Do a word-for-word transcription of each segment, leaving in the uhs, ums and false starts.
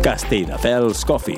Castelldefels Coffee.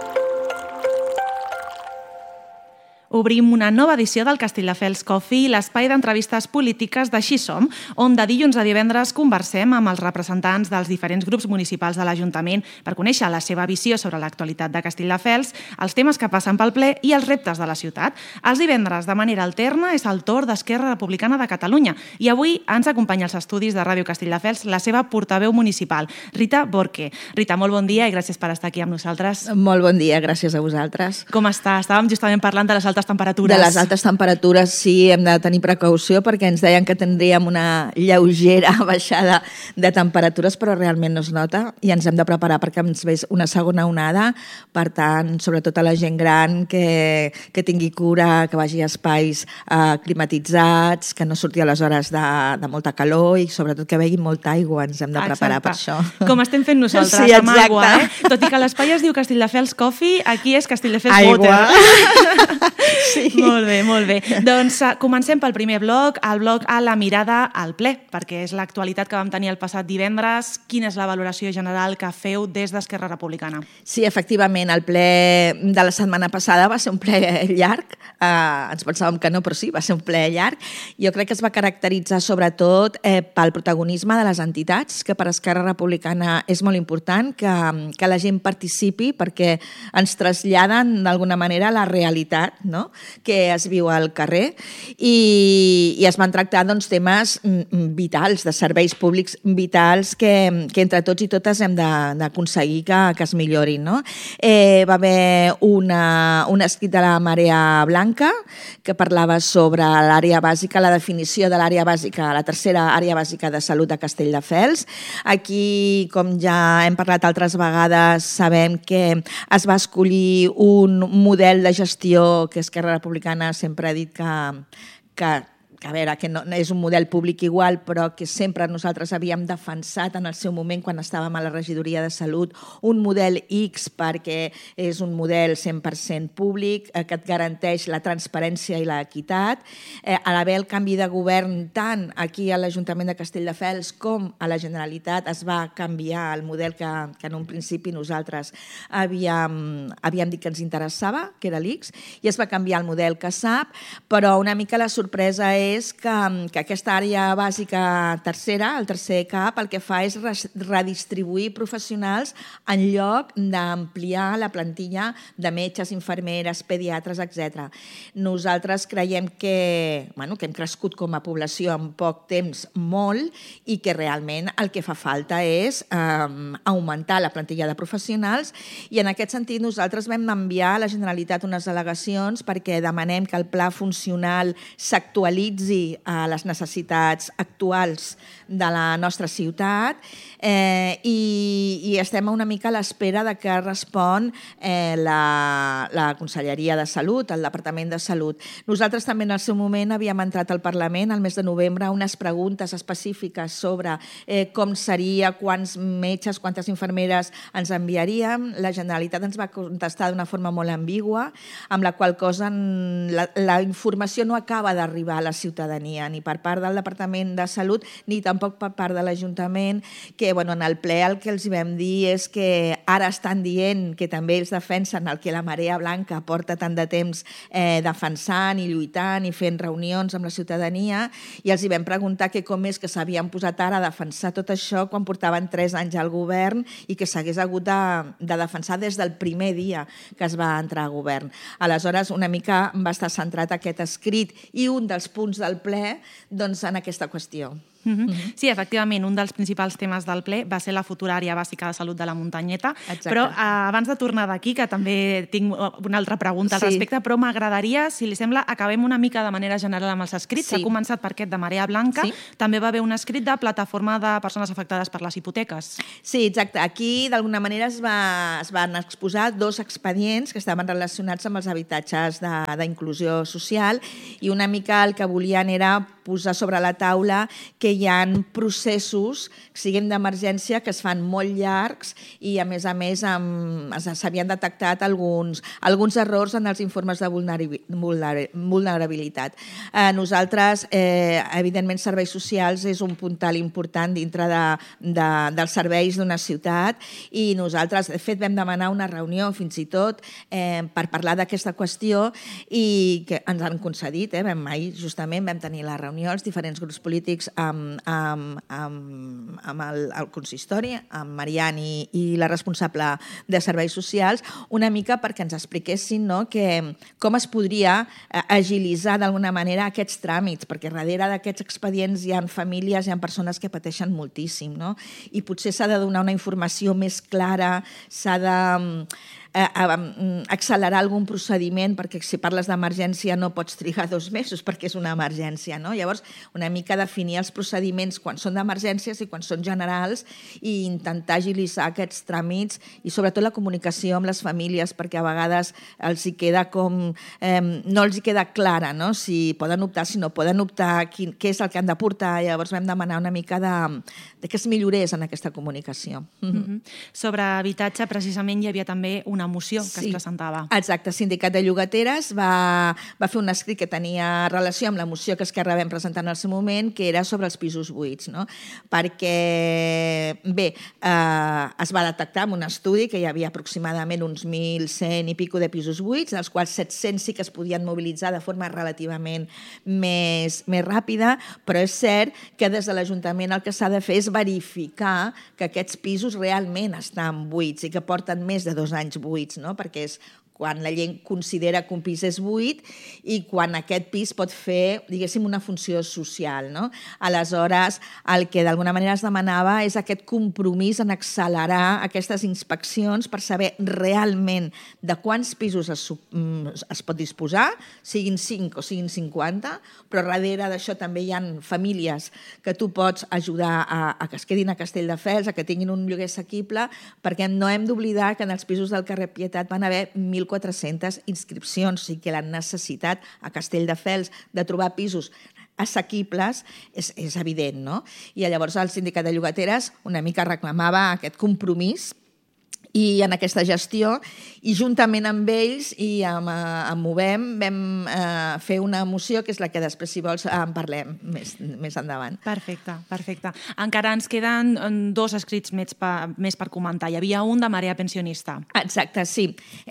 Obrim una nova edició del Castelldefels Coffee, l'espai d'entrevistes polítiques d'Així Som, on de dilluns a divendres conversem amb els representants dels diferents grups municipals de l'Ajuntament per conèixer la seva visió sobre l'actualitat de Castelldefels, els temes que passen pel ple i els reptes de la ciutat. Els divendres, de manera alterna, és el torn d'Esquerra Republicana de Catalunya i avui ens acompanya als estudis de Ràdio Castelldefels la seva portaveu municipal, Rita Borque. Rita, molt bon dia i gràcies per estar aquí amb nosaltres. Molt bon dia, gràcies a vosaltres. Com està? Estàvem justament parlant de les altes temperatures. De les altes temperatures, sí, hem de tenir precaució perquè ens deien que tindríem una lleugera baixada de temperatures, però realment no es nota i ens hem de preparar perquè ens ve una segona onada. Per tant, sobretot a la gent gran, que, que tingui cura, que vagi a espais eh, climatitzats, que no surti a les hores de, de molta calor i sobretot que begui molta aigua. Ens hem de preparar exacte. Per això. Com estem fent nosaltres, sí, amb aigua. Eh? Tot i que a l'espai es diu Castelldefels Coffee, aquí és Castelldefels aigua. Water. Sí. Molt bé, molt bé. Doncs uh, comencem pel primer bloc, el bloc a la mirada al ple, perquè és l'actualitat que vam tenir el passat divendres. Quina és la valoració general que feu des d'Esquerra Republicana? Sí, efectivament, el ple de la setmana passada va ser un ple llarg. Uh, ens pensàvem que no, però sí, va ser un ple llarg. Jo crec que es va caracteritzar sobretot eh, pel protagonisme de les entitats, que per Esquerra Republicana és molt important que, que la gent participi perquè ens traslladen d'alguna manera la realitat, no?, que es viu al carrer i, i es van tractar doncs, temes vitals, de serveis públics vitals que, que entre tots i totes hem d'aconseguir que, que es millorin. No? Eh, va haver una, un escrit de la Marea Blanca que parlava sobre l'àrea bàsica, la definició de l'àrea bàsica, la tercera àrea bàsica de salut de Castelldefels. Aquí, com ja hem parlat altres vegades, sabem que es va escollir un model de gestió que Esquerra Republicana sempre ha dit que, que, que a veure, que no, és un model públic igual, però que sempre nosaltres havíem defensat en el seu moment quan estàvem a la regidoria de Salut un model X perquè és un model cent per cent públic eh, que et garanteix la transparència i l'equitat. Eh, a l'haver el canvi de govern tant aquí a l'Ajuntament de Castelldefels com a la Generalitat es va canviar el model que, que en un principi nosaltres havíem, havíem dit que ens interessava, que era l'X, i es va canviar el model que sap, però una mica la sorpresa és és que, que aquesta àrea bàsica tercera, el tercer CAP, el que fa és redistribuir professionals en lloc d'ampliar la plantilla de metges, infermeres, pediatres, etcètera. Nosaltres creiem que, bueno, que hem crescut com a població en poc temps molt i que realment el que fa falta és eh, augmentar la plantilla de professionals i en aquest sentit nosaltres vam enviar a la Generalitat unes al·legacions perquè demanem que el pla funcional s'actualitzi a les necessitats actuals de la nostra ciutat eh, i, i estem una mica a l'espera de que respon eh, la, la Conselleria de Salut, el Departament de Salut. Nosaltres també en el seu moment havíem entrat al Parlament el mes de novembre unes preguntes específiques sobre eh, com seria, quants metges, quantes infermeres ens enviaríem. La Generalitat ens va contestar d'una forma molt ambigua, amb la qual cosa la, la informació no acaba d'arribar a la ciutadania, ni per part del Departament de Salut, ni tampoc per part de l'Ajuntament, que bueno, en el ple el que els vam dir és que ara estan dient que també ells defensen el que la Marea Blanca porta tant de temps eh, defensant i lluitant i fent reunions amb la ciutadania, i els hi vam preguntar que com és que s'havien posat ara a defensar tot això quan portaven tres anys al govern i que s'hagués hagut de, de defensar des del primer dia que es va entrar a govern. Aleshores, una mica va estar centrat aquest escrit i un dels punts del ple doncs, en aquesta qüestió. Mm-hmm. Sí, efectivament, un dels principals temes del ple va ser la futura àrea bàsica de salut de la Muntanyeta. Exacte. Però eh, abans de tornar d'aquí, que també tinc una altra pregunta al sí. respecte, però m'agradaria, si li sembla, acabem una mica de manera general amb els escrits. Sí. Ha començat per aquest de Marea Blanca, sí. també va haver un escrit de Plataforma de Persones Afectades per les Hipoteques. Sí, exacte. Aquí, d'alguna manera, es, va, es van exposar dos expedients que estaven relacionats amb els habitatges d'inclusió social i una mica el que volien era posar sobre la taula que hi ha processos, siguin d'emergència, que es fan molt llargs i, a més a més, s'havien detectat alguns, alguns errors en els informes de vulnerabilitat. Eh, nosaltres, eh, evidentment, serveis socials és un puntal important dintre de, de, dels serveis d'una ciutat i nosaltres, de fet, vam demanar una reunió fins i tot eh, per parlar d'aquesta qüestió i que ens han concedit. Eh, vam, ahir, justament, vam tenir la reunió, els diferents grups polítics amb, amb, amb, amb el, el consistori, amb Mariani i la responsable de serveis socials, una mica perquè ens expliquessin, no, que, com es podria agilitzar d'alguna manera aquests tràmits, perquè darrere d'aquests expedients hi ha famílies, hi ha persones que pateixen moltíssim, no? I potser s'ha de donar una informació més clara, s'ha de accelerar algun procediment, perquè si parles d'emergència no pots trigar dos mesos perquè és una emergència, no? Llavors, una mica definir els procediments quan són d'emergències i quan són generals i intentar agilitzar aquests tràmits i sobretot la comunicació amb les famílies, perquè a vegades els hi queda com... Eh, no els hi queda clara, no? Si poden optar, si no poden optar, quin, què és el que han de portar. Llavors vam demanar una mica de, de que es millorés en aquesta comunicació. Mm-hmm. Sobre habitatge, precisament, hi havia també una moció que sí. es presentava. Exacte, el Sindicat de Llogateres va, va fer un escrit que tenia relació amb la moció que Esquerra vam presentar en el seu moment, que era sobre els pisos buits, no? Perquè, bé, eh, es va detectar en un estudi que hi havia aproximadament uns mil cent i pico de pisos buits, dels quals set-cents sí que es podien mobilitzar de forma relativament més, més ràpida, però és cert que des de l'Ajuntament el que s'ha de fer és verificar que aquests pisos realment estan buits i que porten més de dos anys buits, no? Perquè és quan la llei considera que un pis és buit i quan aquest pis pot fer, diguéssim, una funció social, no? Aleshores, el que d'alguna manera es demanava és aquest compromís en accelerar aquestes inspeccions per saber realment de quants pisos es, es pot disposar, siguin cinc o siguin cinquanta, però darrere d'això també hi ha famílies que tu pots ajudar a, a que es quedin a Castelldefels, a que tinguin un lloguer assequible, perquè no hem d'oblidar que en els pisos del carrer Pietat van haver mil quatre-centes inscripcions, i que la necessitat a Castelldefels de trobar pisos assequibles és, és evident, no? I llavors el Sindicat de Llogateres una mica reclamava aquest compromís i en aquesta gestió, i juntament amb ells i amb, amb Movem vam eh, fer una moció que és la que després, si vols, en parlem més, més endavant. Perfecte, perfecte. Encara ens queden dos escrits més per, més per comentar. Hi havia un de Marea Pensionista. Exacte, sí.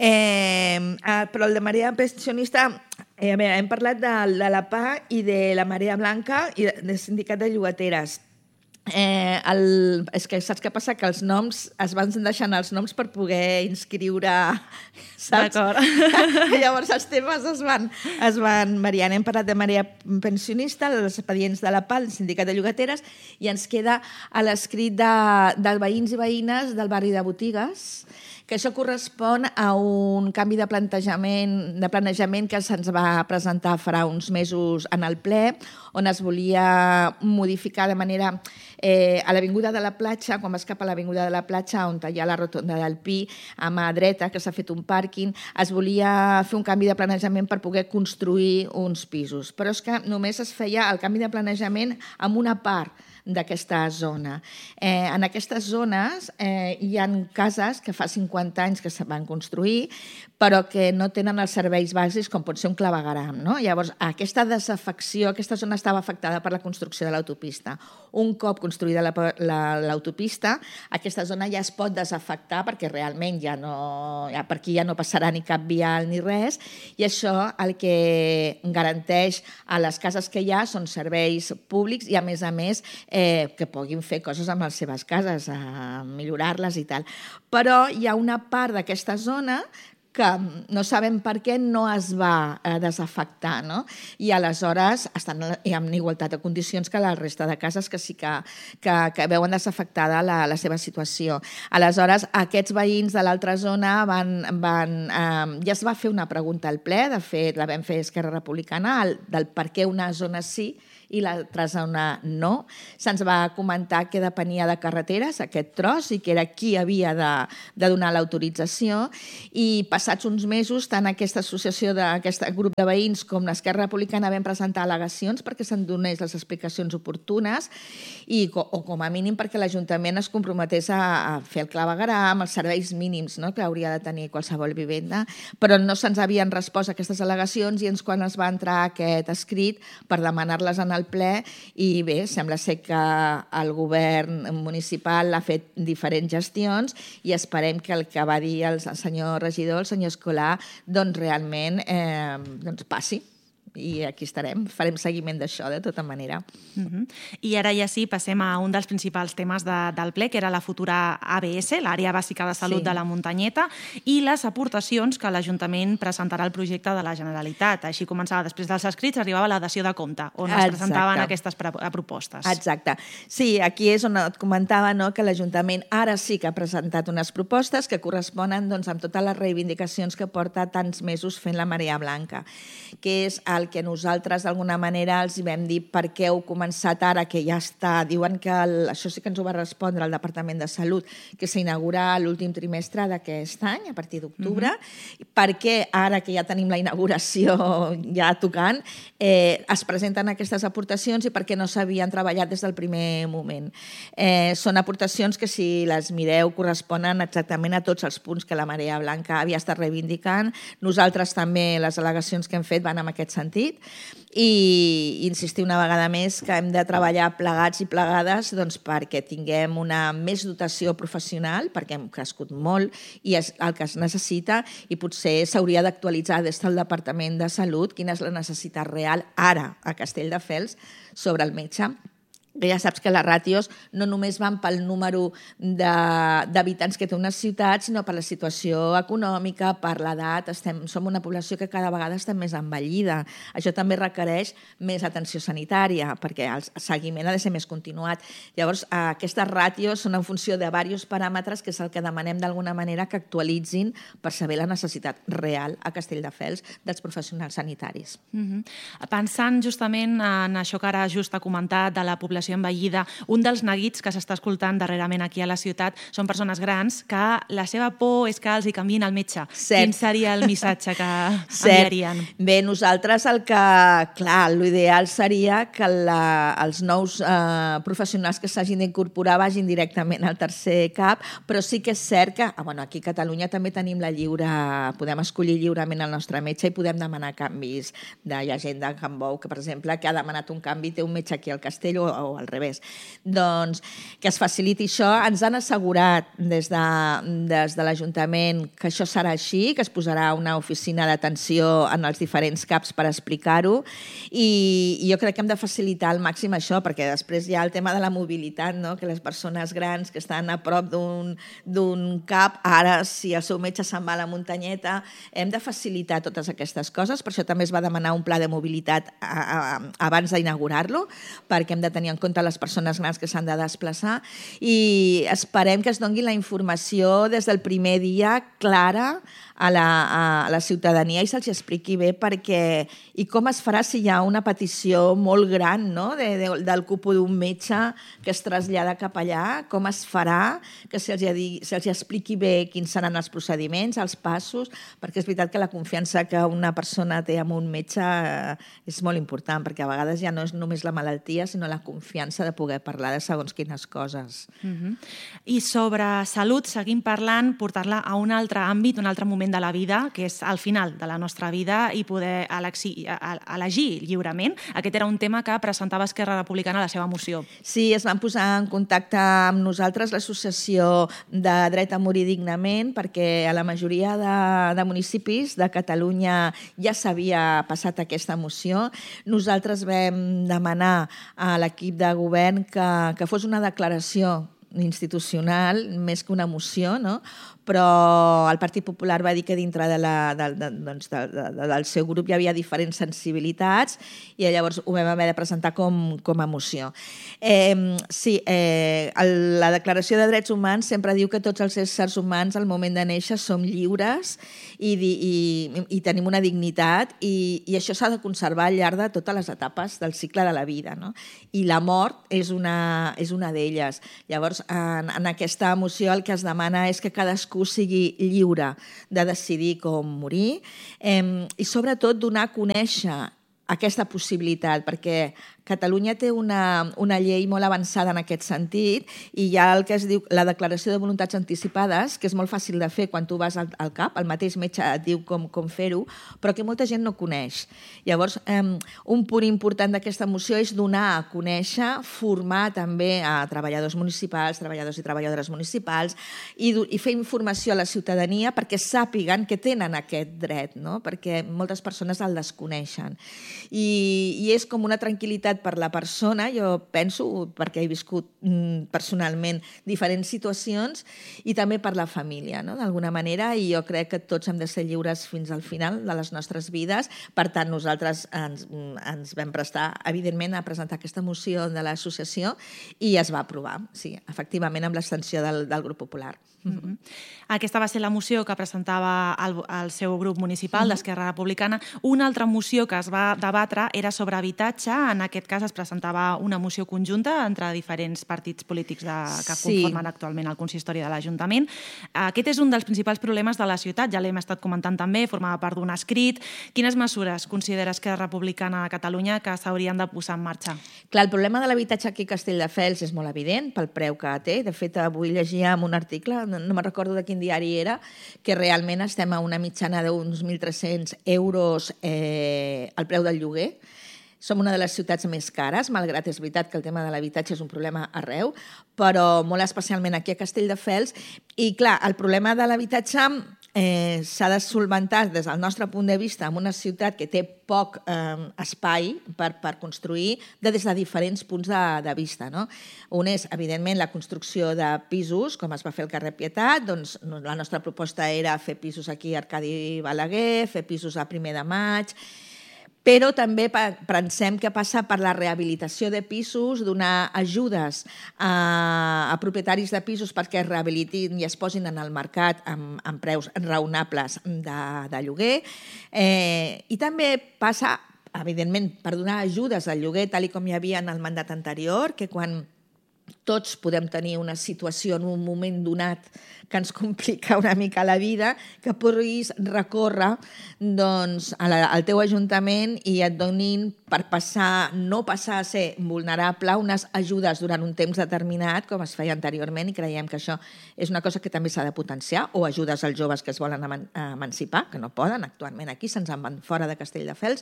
Eh, però el de Marea Pensionista... Eh, bé, hem parlat de, de la P A i de la Marea Blanca i del Sindicat de Llogateres. Eh, el, és que saps què passa? Que els noms es van deixant els noms per poder inscriure, saps? D'acord. Llavors els temes es van, es van variant. Hem parlat de Marea Pensionista, dels expedients de la P A, el Sindicat de Llogateres, i ens queda a l'escrit de, dels veïns i veïnes del barri de Botigues, que això correspon a un canvi de plantejament, de planejament que se'ns va presentar farà uns mesos en el ple, on es volia modificar de manera... Eh, a l'Avinguda de la Platja, quan vas cap a l'Avinguda de la Platja, on hi ha la rotonda del Pi, a mà dreta, que s'ha fet un pàrquing, es volia fer un canvi de planejament per poder construir uns pisos. Però és que només es feia el canvi de planejament en una part d'aquesta zona. Eh, en aquestes zones eh, hi ha cases que fa cinquanta anys que se van construir, però que no tenen els serveis bàsics com pot ser un clavegueram, no? Llavors, aquesta desafecció, aquesta zona estava afectada per la construcció de l'autopista. Un cop construïda l'autopista, aquesta zona ja es pot desafectar perquè realment ja no, ja per aquí ja no passarà ni cap vial ni res, i això el que garanteix a les cases que hi ha són serveis públics i, a més a més, eh, que puguin fer coses amb les seves cases, a millorar-les i tal. Però hi ha una part d'aquesta zona que no sabem per què no es va eh, desafectar, no? I aleshores estan en igualtat de condicions que la resta de cases que sí que, que, que veuen desafectada la, la seva situació. Aleshores, aquests veïns de l'altra zona van... van eh, ja es va fer una pregunta al ple, de fet la vam fer Esquerra Republicana, el, del per què una zona sí i l'altra zona no. Se'ns va comentar que depenia de carreteres, aquest tros, i que era qui havia de, de donar l'autorització. I passats uns mesos, tant aquesta associació, d'aquest grup de veïns com l'Esquerra Republicana vam presentar al·legacions perquè se'n donés les explicacions oportunes i, o com a mínim perquè l'Ajuntament es comprometés a, a fer el clavegueram, els serveis mínims, no?, que hauria de tenir qualsevol vivenda, però no se'ns havien respost aquestes al·legacions i ens quan es va entrar aquest escrit per demanar-les en el ple i bé, sembla ser que el govern municipal ha fet diferents gestions i esperem que el que va dir el senyor regidor, el senyor Escolà, doncs realment eh, doncs passi. I aquí estarem, farem seguiment d'això de tota manera. Uh-huh. I ara ja sí, passem a un dels principals temes de, del ple, que era la futura A B S, l'Àrea Bàsica de Salut sí. de la Muntanyeta, i les aportacions que l'Ajuntament presentarà al projecte de la Generalitat. Així començava, després dels escrits, arribava la dació de compte, on es Exacte. presentaven aquestes propostes. Exacte. Sí, aquí és on et comentava, no?, que l'Ajuntament ara sí que ha presentat unes propostes que corresponen doncs, amb totes les reivindicacions que porta tants mesos fent la Marea Blanca, que és el que nosaltres d'alguna manera els vam dir per què heu començat ara, que ja està, diuen que el, això sí que ens ho va respondre el Departament de Salut, que s'inaugura l'últim trimestre d'aquest any, a partir d'octubre, uh-huh. per què ara que ja tenim la inauguració ja tocant, eh, es presenten aquestes aportacions i per què no s'havien treballat des del primer moment. Eh, són aportacions que, si les mireu, corresponen exactament a tots els punts que la Marea Blanca havia estat reivindicant. Nosaltres també, les al·legacions que hem fet van en aquest sentit, i insistir una vegada més que hem de treballar plegats i plegades doncs, perquè tinguem una més dotació professional, perquè hem crescut molt i és el que es necessita i potser s'hauria d'actualitzar des del Departament de Salut quina és la necessitat real ara a Castelldefels sobre el metge. Que ja saps que les ràtios no només van pel número d'habitants que té una ciutat, sinó per la situació econòmica, per l'edat. Som una població que cada vegada està més envellida. Això també requereix més atenció sanitària, perquè el seguiment ha de ser més continuat. Llavors, aquestes ràtios són en funció de diversos paràmetres, que és el que demanem d'alguna manera que actualitzin per saber la necessitat real a Castelldefels dels professionals sanitaris. Uh-huh. Pensant justament en això que ara just ha comentat de la població envellida, un dels neguits que s'està escoltant darrerament aquí a la ciutat són persones grans que la seva por és que els hi canviïn el metge. Cert. Quin seria el missatge que enviarien? Bé, nosaltres el que, clar, l'ideal seria que la, els nous eh, professionals que s'hagin d'incorporar vagin directament al tercer cap, però sí que és cert que, ah, bueno, aquí a Catalunya també tenim la lliure, podem escollir lliurement el nostre metge i podem demanar canvis. De, hi ha gent de Can Bou que, per exemple, que ha demanat un canvi, té un metge aquí al Castell o, o al revés. Doncs que es faciliti això. Ens han assegurat des de, des de l'Ajuntament que això serà així, que es posarà una oficina d'atenció en els diferents caps per explicar-ho i, i jo crec que hem de facilitar al màxim això, perquè després hi ha el tema de la mobilitat, no?, que les persones grans que estan a prop d'un d'un cap, ara si el seu metge se'n va a la muntanyeta, hem de facilitar totes aquestes coses. Per això també es va demanar un pla de mobilitat a, a, abans d'inaugurar-lo, perquè hem de tenir en compte les persones grans que s'han de desplaçar i esperem que es doni la informació des del primer dia clara a la, a la ciutadania i se'ls expliqui bé perquè i com es farà si hi ha una petició molt gran, no?, de, de, del cupo d'un metge que es trasllada cap allà, com es farà, que se'ls se se expliqui bé quins seran els procediments, els passos, perquè és veritat que la confiança que una persona té amb un metge eh, és molt important, perquè a vegades ja no és només la malaltia, sinó la confiança de poder parlar de segons quines coses. Uh-huh. I sobre salut seguim parlant, portar-la a un altre àmbit, un altre moment de la vida, que és al final de la nostra vida i poder elegir, elegir lliurement. Aquest era un tema que presentava Esquerra Republicana a la seva moció. Sí, es van posar en contacte amb nosaltres l'Associació de Dret a Morir Dignament, perquè a la majoria de, de municipis de Catalunya ja s'havia passat aquesta moció. Nosaltres vam demanar a l'equip de govern que, que fos una declaració institucional més que una moció, no? Però el Partit Popular va dir que dintre de la, de, de, doncs de, de, de, del seu grup hi havia diferents sensibilitats i llavors ho vam haver de presentar com, com a moció. Eh, sí, eh, el, la Declaració de Drets Humans sempre diu que tots els éssers humans al moment de néixer som lliures i, i, i tenim una dignitat i, i això s'ha de conservar al llarg de totes les etapes del cicle de la vida, no? I la mort és una, és una d'elles. Llavors, en, en aquesta moció el que es demana és que cadascú sigui lliure de decidir com morir eh, i sobretot donar a conèixer aquesta possibilitat, perquè Catalunya té una, una llei molt avançada en aquest sentit i hi ha el que es diu la declaració de voluntats anticipades, que és molt fàcil de fer quan tu vas al, al CAP, el mateix metge et diu com, com fer-ho, però que molta gent no coneix. Llavors, eh, un punt important d'aquesta moció és donar a conèixer, formar també a treballadors municipals, treballadors i treballadores municipals i, i fer informació a la ciutadania perquè sàpiguen que tenen aquest dret, no? Perquè moltes persones el desconeixen. I, i és com una tranquil·litat per la persona, jo penso, perquè he viscut mm, personalment diferents situacions i també per la família, no? D'alguna manera, i jo crec que tots hem de ser lliures fins al final de les nostres vides. Per tant, nosaltres ens, ens vam prestar, evidentment, a presentar aquesta moció de l'associació i es va aprovar, sí, efectivament, amb l'abstenció del, del grup popular. Mm-hmm. Aquesta va ser la moció que presentava el, el seu grup municipal mm-hmm. d'Esquerra Republicana. Una altra moció que es va debatre era sobre habitatge. En aquest cas es presentava una moció conjunta entre diferents partits polítics de, que sí. conformen actualment el consistori de l'Ajuntament. Aquest és un dels principals problemes de la ciutat, ja l'hem estat comentant també, formava part d'un escrit. Quines mesures considera Esquerra Republicana de Catalunya que s'haurien de posar en marxa? Clar, el problema de l'habitatge aquí a Castelldefels és molt evident pel preu que té. De fet, avui llegia en un article, no me'n recordo de quin diari era, que realment estem a una mitjana d'uns mil tres-cents euros eh, al preu del lloguer. Som una de les ciutats més cares, malgrat és veritat que el tema de l'habitatge és un problema arreu, però molt especialment aquí a Castelldefels. I clar, el problema de l'habitatge eh, s'ha de solventar des del nostre punt de vista en una ciutat que té poc eh, espai per, per construir de des de diferents punts de, de vista, no? Un és, evidentment, la construcció de pisos, com es va fer al carrer Pietat, doncs la nostra proposta era fer pisos aquí a Arcadi Balaguer, fer pisos a Primer de Maig, però també pensem que passa per la rehabilitació de pisos, donar ajudes a, a propietaris de pisos perquè es rehabilitin i es posin en el mercat amb, amb preus raonables de, de lloguer. Eh, I també passa, evidentment, per donar ajudes al lloguer, tal com hi havia en el mandat anterior, que quan tots podem tenir una situació en un moment donat que ens complica una mica la vida, que puguis recórrer doncs, a la, al teu ajuntament i et donin per passar, no passar a ser vulnerable, unes ajudes durant un temps determinat, com es feia anteriorment, i creiem que això és una cosa que també s'ha de potenciar, o ajudes als joves que es volen emancipar, que no poden, actualment aquí se'ns en van fora de Castelldefels,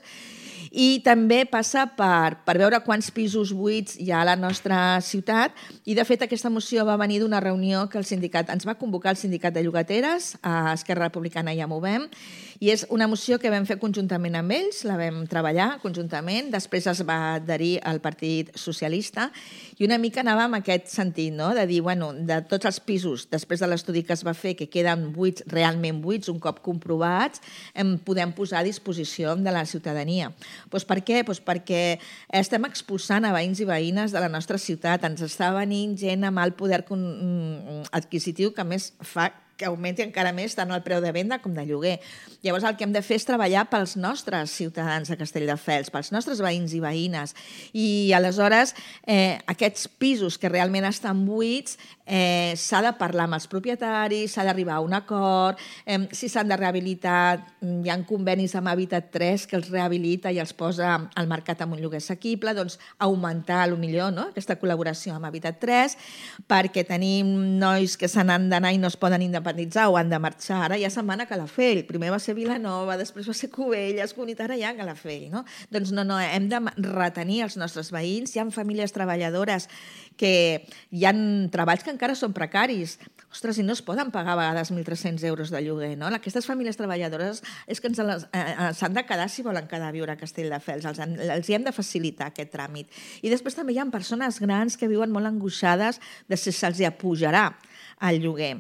i també passa per, per veure quants pisos buits hi ha a la nostra ciutat, i de fet aquesta moció va venir d'una reunió que el sindicat ens va convocar el sindicat de llogateres, a Esquerra Republicana ja movem, i és una moció que vam fer conjuntament amb ells, la vam treballar conjuntament, després es va adherir al Partit Socialista, i una mica anava en aquest sentit, no? De dir, bueno, de tots els pisos, després de l'estudi que es va fer, que queden buits, realment buits, un cop comprovats, en podem posar a disposició de la ciutadania. Pues per què? Pues perquè estem expulsant a veïns i veïnes de la nostra ciutat, ens està venint gent amb el poder adquisitiu que a més fa que augmenti encara més tant el preu de venda com de lloguer. Llavors el que hem de fer és treballar pels nostres ciutadans de Castelldefels, pels nostres veïns i veïnes. I aleshores eh, aquests pisos que realment estan buits eh, s'ha de parlar amb els propietaris, s'ha d'arribar a un acord, eh, si s'han de rehabilitar, hi ha convenis amb Habitat tres que els rehabilita i els posa al mercat amb un lloguer assequible, doncs augmentar potser no? aquesta col·laboració amb Habitat tres, perquè tenim nois que se n'han d'anar i no es poden independitzar o han de marxar. Ara ja se'n van a Calafell. Primer va ser Vilanova, després va ser Cubelles, Cunit, ara ja a Calafell. No? Doncs no, no, hem de retenir els nostres veïns. Hi ha famílies treballadores que hi ha treballs que encara són precaris. ostres, i no es poden pagar a vegades mil tres-cents euros de lloguer, no? Aquestes famílies treballadores és que ens les, eh, s'han de quedar si volen quedar a viure a Castelldefels, els, els hi hem de facilitar aquest tràmit. I després també hi ha persones grans que viuen molt angoixades de si se'ls apujarà el lloguer.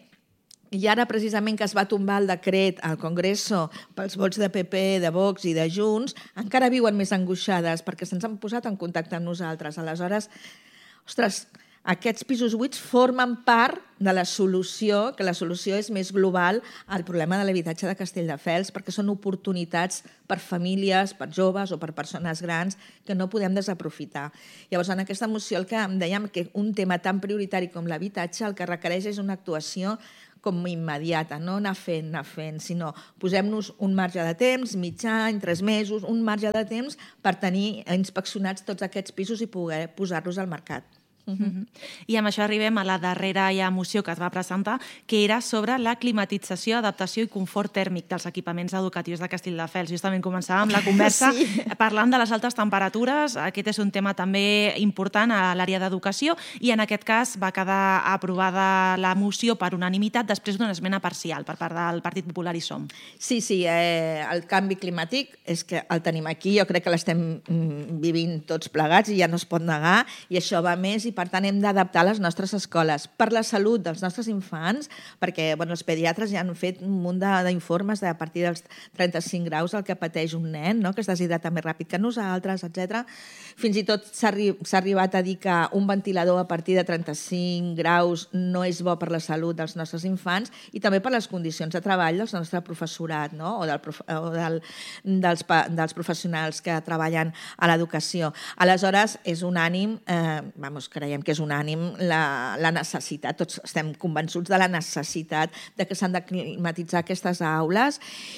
I ara, precisament, que es va tombar el decret al Congreso pels vots de P P, de Vox i de Junts, encara viuen més angoixades perquè se'ns han posat en contacte amb nosaltres. Aleshores, ostres, aquests pisos buits formen part de la solució, que la solució és més global al problema de l'habitatge de Castelldefels, perquè són oportunitats per famílies, per joves o per persones grans que no podem desaprofitar. Llavors, en aquesta moció el que em dèiem que un tema tan prioritari com l'habitatge el que requereix és una actuació com immediata, no anar fent, anar fent, sinó posem-nos un marge de temps, mig any, tres mesos, un marge de temps per tenir inspeccionats tots aquests pisos i poder posar-los al mercat. Uh-huh. I amb això arribem a la darrera ja moció que es va presentar, que era sobre la climatització, adaptació i confort tèrmic dels equipaments educatius de Castelldefels. Justament començàvem la conversa sí. parlant de les altes temperatures. Aquest és un tema també important a l'àrea d'educació i en aquest cas va quedar aprovada la moció per unanimitat després d'una esmena parcial per part del Partit Popular i Som. Sí, sí, eh, el canvi climàtic és que el tenim aquí, jo crec que l'estem vivint tots plegats i ja no es pot negar, i això va més i per tant hem d'adaptar les nostres escoles per la salut dels nostres infants, perquè bueno, els pediatres ja han fet un munt d'informes de a partir dels trenta-cinc graus el que pateix un nen, no? Que es deshidrata més ràpid que nosaltres, etcètera. Fins i tot s'ha arri arribat a dir que un ventilador a partir de trenta-cinc graus no és bo per la salut dels nostres infants i també per les condicions de treball del nostre professorat, no? o, del prof o del, dels, dels professionals que treballen a l'educació. Aleshores, és unànim, eh, vamos, creiem que és unànim la, la necessitat, tots estem convençuts de la necessitat de que s'han de climatitzar aquestes aules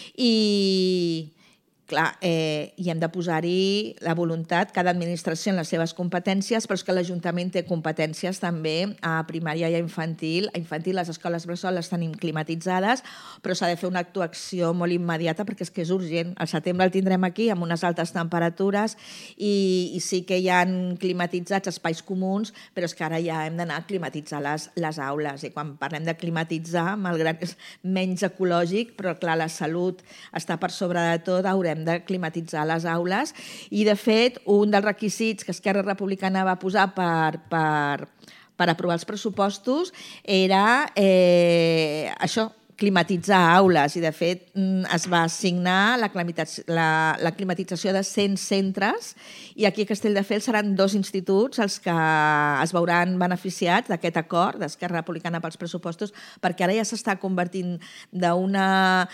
i... Clar, eh, i hem de posar-hi la voluntat, cada administració en les seves competències, però és que l'Ajuntament té competències també a primària i a infantil. A infantil les escoles bressol les tenim climatitzades, però s'ha de fer una actuació molt immediata perquè és que és urgent. Al setembre el tindrem aquí amb unes altes temperatures i, i sí que hi ha climatitzats espais comuns, però és que ara ja hem d'anar a climatitzar les, les aules. I quan parlem de climatitzar, malgrat que és menys ecològic, però clar, la salut està per sobre de tot, haurem de climatitzar les aules i, de fet, un dels requisits que Esquerra Republicana va posar per, per, per aprovar els pressupostos era eh, això, climatitzar aules i, de fet, es va assignar la, la, la climatització de cent centres i aquí a Castelldefels seran dos instituts els que es veuran beneficiats d'aquest acord d'Esquerra Republicana pels pressupostos perquè ara ja s'està convertint d'una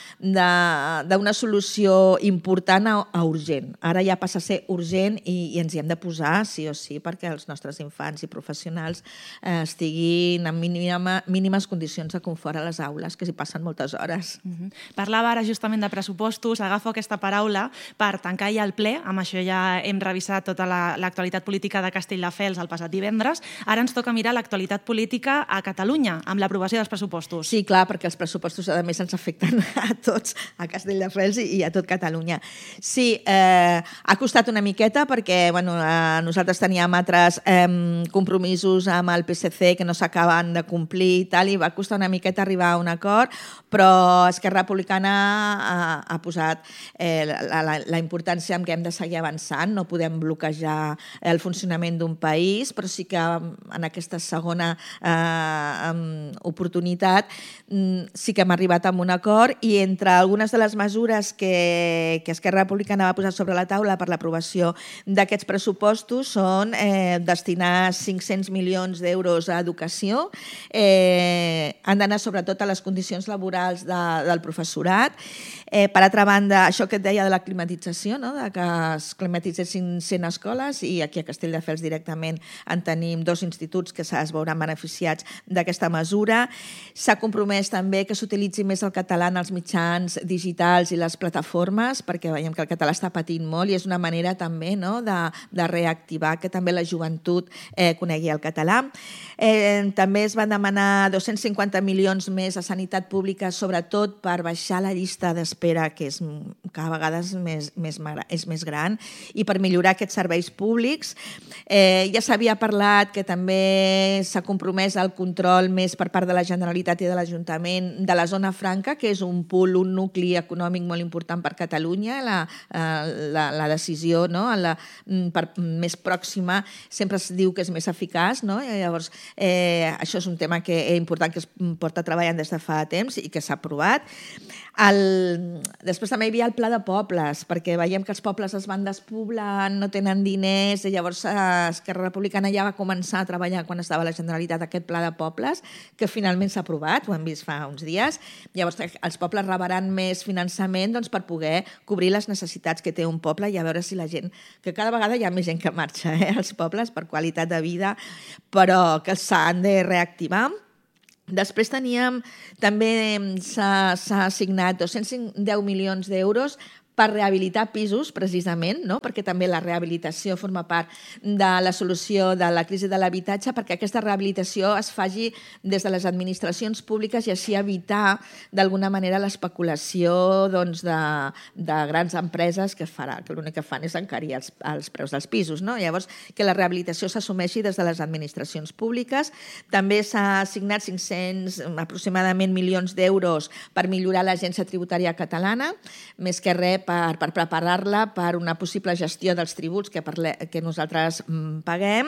d'una solució important a, a urgent. Ara ja passa a ser urgent i, i ens hi hem de posar sí o sí perquè els nostres infants i professionals eh, estiguin en mínima, mínimes condicions de confort a les aules, que s'hi passen moltes hores. Uh-huh. Parlava ara justament de pressupostos, agafo aquesta paraula per tancar ja el ple, amb això ja hem revisat tota l'actualitat la, política de Castelldefels el passat divendres, ara ens toca mirar l'actualitat política a Catalunya, amb l'aprovació dels pressupostos. Sí, clar, perquè els pressupostos a més ens afecten a tots, a Castelldefels i, i a tot Catalunya. Sí, eh, ha costat una miqueta perquè bueno, eh, nosaltres teníem altres eh, compromisos amb el P S C que no s'acaben de complir i tal, i va costar una miqueta arribar a un acord, però Esquerra Republicana ha, ha posat eh, la, la, la importància en què hem de seguir avançant. No podem bloquejar el funcionament d'un país, però sí que en aquesta segona eh, oportunitat sí que hem arribat a un acord i entre algunes de les mesures que, que Esquerra Republicana va posar sobre la taula per l'aprovació d'aquests pressupostos són eh, destinar cinc-cents milions d'euros a educació, eh, han d'anar sobretot a les condicions laborals de, del professorat. Eh, per altra banda, això que et deia de la climatització, no? De que es climatitzessin cent escoles i aquí a Castelldefels directament en tenim dos instituts que es veuran beneficiats d'aquesta mesura. S'ha compromès també que s'utilitzi més el català en els mitjans digitals i les plataformes perquè veiem que el català està patint molt i és una manera també no? de, de reactivar que també la joventut eh, conegui el català. Eh, també es van demanar dos-cents cinquanta milions més a sanitat pública, sobretot per baixar la llista d'espera, que és, cada vegada és més, més, és més gran, i per millorar aquests serveis públics. Eh, ja s'havia parlat que també s'ha compromès el control més per part de la Generalitat i de l'Ajuntament de la zona franca, que és un pool, un nucli econòmic molt important per Catalunya. La, la, la decisió, no? la, per, més pròxima sempre es diu que és més eficaç, no? I llavors eh, això és un tema que és important, que es porta treballant des de fa temps i que s'ha aprovat. El... Després també hi havia el pla de pobles, perquè veiem que els pobles es van despoblant, no tenen diners, i llavors Esquerra Republicana ja va començar a treballar quan estava a la Generalitat aquest pla de pobles, que finalment s'ha aprovat, ho hem vist fa uns dies. Llavors els pobles rebran més finançament doncs, per poder cobrir les necessitats que té un poble i a veure si la gent, que cada vegada hi ha més gent que marxa eh, als pobles per qualitat de vida, però que s'han de reactivar. Després teníem, també s'ha assignat dos-cents deu milions d'euros per rehabilitar pisos, precisament, no? Perquè també la rehabilitació forma part de la solució de la crisi de l'habitatge, perquè aquesta rehabilitació es faci des de les administracions públiques i així evitar, d'alguna manera, l'especulació doncs, de, de grans empreses que, farà, que l'únic que fan és encarir els, els preus dels pisos. No? Llavors, que la rehabilitació s'assumeixi des de les administracions públiques. També s'ha assignat cinc-cents aproximadament milions d'euros per millorar l'agència tributària catalana, més que res per, per preparar-la per una possible gestió dels tributs que, parle, que nosaltres mm, paguem.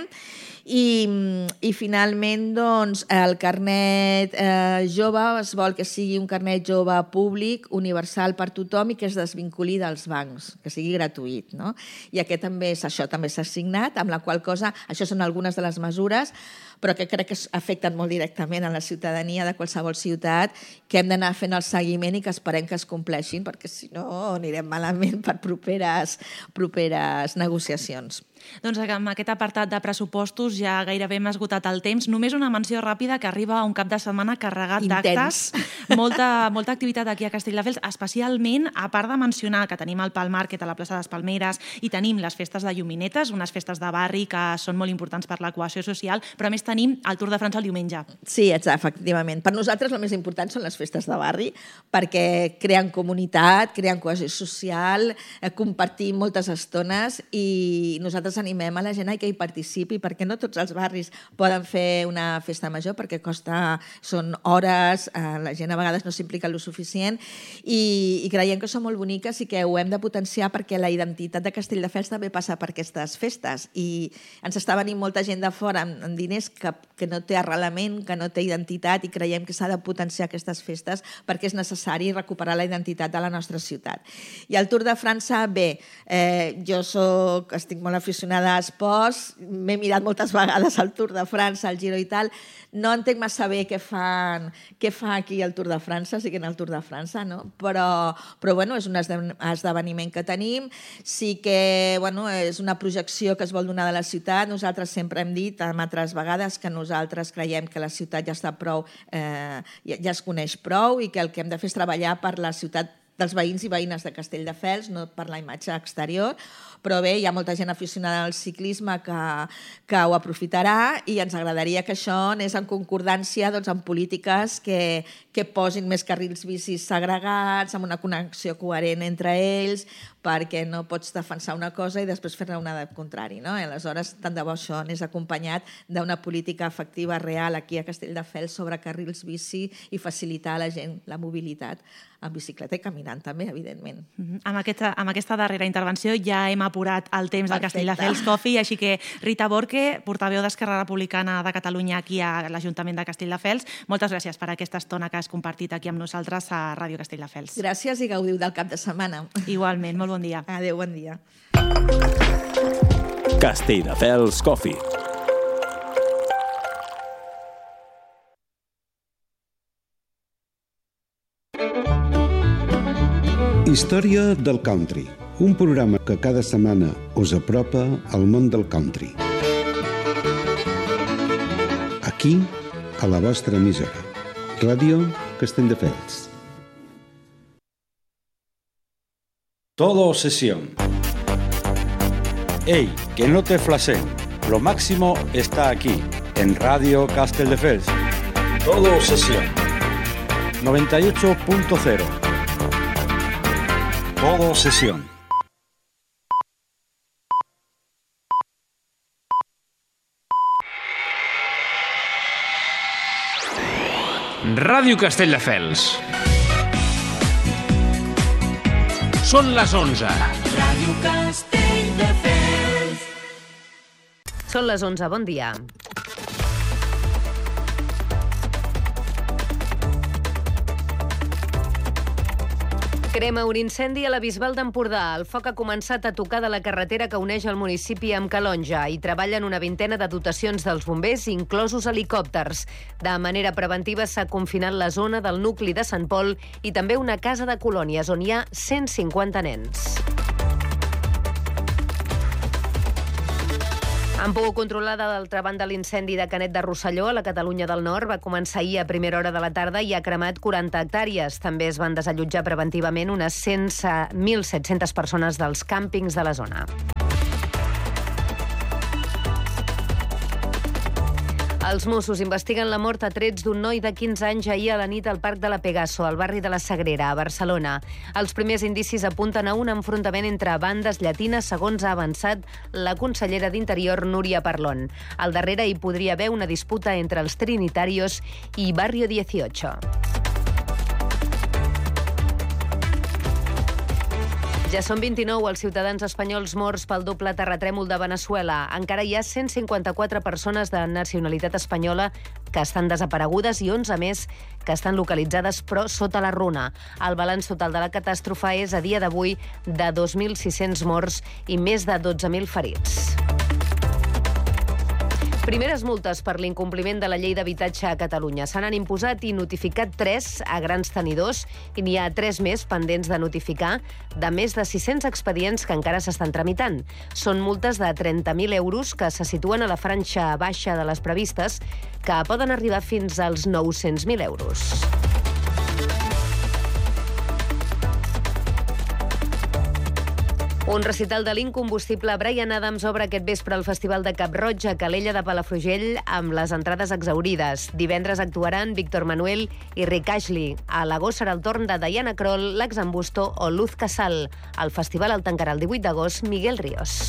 I, i finalment, doncs, el carnet eh, jove es vol que sigui un carnet jove públic, universal per tothom i que es desvinculi dels bancs, que sigui gratuït. No? I aquest també, això també s'ha assignat, amb la qual cosa, això són algunes de les mesures, però que crec que afecten molt directament a la ciutadania de qualsevol ciutat, que hem d'anar fent el seguiment i que esperem que es compleixin, perquè si no anirem malament per properes, properes negociacions. Doncs amb aquest apartat de pressupostos ja gairebé hem esgotat el temps. Només una menció ràpida que arriba a un cap de setmana carregat d'actes. Molta, molta activitat aquí a Castelldefels, especialment, a part de mencionar que tenim el Pal Market a la plaça de les Palmeres i tenim les festes de Lluminetes, unes festes de barri que són molt importants per la cohesió social, però a més tenim el Tour de França el diumenge. Sí, exacte, efectivament. Per nosaltres el més important són les festes de barri, perquè creen comunitat, creen cohesió social, compartim moltes estones i nosaltres animem a la gent que hi participi, perquè no tots els barris poden fer una festa major, perquè costa, són hores, la gent a vegades no s'implica el suficient i, i creiem que són molt boniques i que ho hem de potenciar perquè la identitat de Castelldefels també passa per aquestes festes i ens està venint molta gent de fora amb, amb diners que, que no té arrelament, que no té identitat i creiem que s'ha de potenciar aquestes festes perquè és necessari recuperar la identitat de la nostra ciutat. I el Tour de França, bé, eh, jo soc, estic molt aficionada a esports, m'he mirat moltes vegades el Tour de França, el Giro i tal, no entenc massa bé què fan, què fa aquí el Tour de França, sí que en el Tour de França, no? Però, però bueno, és un esdeveniment que tenim, sí que bueno, és una projecció que es vol donar de la ciutat. Nosaltres sempre hem dit, en altres vegades, que nosaltres creiem que la ciutat ja està prou, eh, ja, ja es coneix prou i que el que hem de fer és treballar per la ciutat dels veïns i veïnes de Castelldefels, no per la imatge exterior, però bé, hi ha molta gent aficionada al ciclisme que, que ho aprofitarà i ens agradaria que això anés en concordància doncs, amb polítiques que, que posin més carrils bicis segregats, amb una connexió coherent entre ells, perquè no pots defensar una cosa i després fer-ne una del contrari. No? I aleshores, tant de bo això anés acompanyat d'una política efectiva real aquí a Castelldefels sobre carrils bici i facilitar a la gent la mobilitat en bicicleta i caminant també, evidentment. Mm-hmm. Amb, aquesta, amb aquesta darrera intervenció ja hem apurat el temps del Castelldefels Coffee, així que Rita Borque, portaveu d'Esquerra Republicana de Catalunya aquí a l'Ajuntament de Castelldefels, moltes gràcies per aquesta estona que has compartit aquí amb nosaltres a Ràdio Castelldefels. Gràcies i gaudiu del cap de setmana. Igualment, molt bon dia. Adéu, bon dia. Castelldefels Coffee. Història del country, un programa que cada setmana us apropa al món del country. Aquí, a la vostra emissora, Ràdio Castelldefels. Todo sesión. ¡Ey, que no te flashen! Lo máximo está aquí, en Radio Castelldefels. Todo sesión. noventa y ocho punto cero. Todo sesión. Ràdio Castelldefels. Són les onze. Ràdio Castelldefels. Són les onze, bon dia. Crema un incendi a la Bisbal d'Empordà. El foc ha començat a tocar de la carretera que uneix el municipi amb Calonja. Hi treballen una vintena de dotacions dels bombers, inclosos helicòpters. De manera preventiva s'ha confinat la zona del nucli de Sant Pol i també una casa de colònies on hi ha cent cinquanta nens. Han pogut controlar d'altra banda l'incendi de Canet de Rosselló a la Catalunya del Nord. Va començar ahir a primera hora de la tarda i ha cremat quaranta hectàrees. També es van desallotjar preventivament unes mil set-centes persones dels càmpings de la zona. Els Mossos investiguen la mort a trets d'un noi de quinze anys ahir a la nit al Parc de la Pegaso, al barri de la Sagrera, a Barcelona. Els primers indicis apunten a un enfrontament entre bandes llatines, segons ha avançat la consellera d'Interior, Núria Parlon. Al darrere hi podria haver una disputa entre els Trinitarios i Barrio dieciocho. Ja són vint-i-nou els ciutadans espanyols morts pel doble terratrèmol de Veneçuela. Encara hi ha cent cinquanta-quatre persones de nacionalitat espanyola que estan desaparegudes i onze més que estan localitzades però sota la runa. El balanç total de la catàstrofe és a dia d'avui de dos mil sis-cents morts i més de dotze mil ferits. Primeres multes per l'incompliment de la llei d'habitatge a Catalunya. Se n'han imposat i notificat tres a grans tenidors i n'hi ha tres més pendents de notificar de més de sis-cents expedients que encara s'estan tramitant. Són multes de trenta mil euros que se situen a la franja baixa de les previstes, que poden arribar fins als nou-cents mil euros. Un recital de l'incombustible Bryan Adams obre aquest vespre al Festival de Cap-roig a Calella de Palafrugell amb les entrades exhaurides. Divendres actuaran Víctor Manuel i Rick Ashley. A l'agost serà el torn de Diana Kroll, Lax Ambusto o Luz Casal. El festival el tancarà el divuit d'agost Miguel Ríos.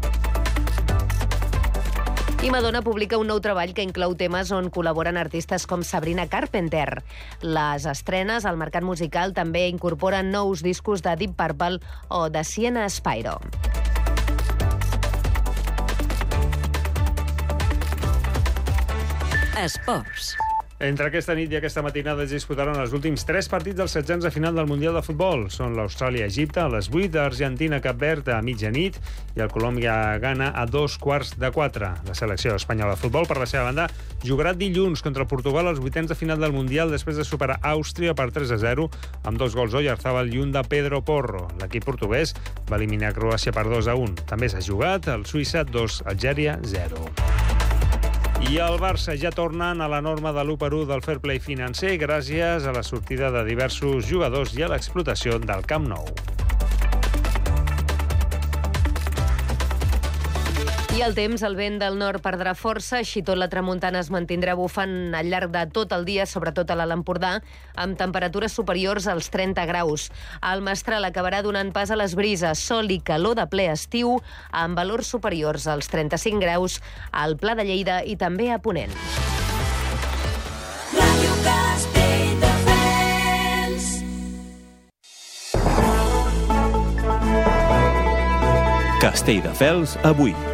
I Madonna publica un nou treball que inclou temes on col·laboren artistes com Sabrina Carpenter. Les estrenes al mercat musical també incorporen nous discos de Deep Purple o de Sienna Spiro. Esports. Entre aquesta nit i aquesta matinada es disputaran els últims tres partits dels setzents de final del Mundial de Futbol. Són l'Austràlia-Egipte a les vuit, Argentina-Cap Verd a mitjanit i el Colòmbia-Ghana a dos quarts de quatre. La selecció espanyola de futbol, per la seva banda, jugarà dilluns contra Portugal als vuitens de final del Mundial després de superar Àustria per tres a zero amb dos gols d'Oyarzabal i un de Pedro Porro. L'equip portuguès va eliminar Croàcia per dos a un. També s'ha jugat el Suïssa dos, Algèria zero. I el Barça ja tornen a la norma de l'u per u del fair play financer gràcies a la sortida de diversos jugadors i a l'explotació del Camp Nou. I el temps, el vent del nord perdrà força, així tot la tramuntana es mantindrà bufant al llarg de tot el dia, sobretot a l'Alt Empordà, amb temperatures superiors als trenta graus. El mestral acabarà donant pas a les brises, sol i calor de ple estiu, amb valors superiors als trenta-cinc graus al Pla de Lleida i també a Ponent. Ràdio Castelldefels. Castelldefels avui.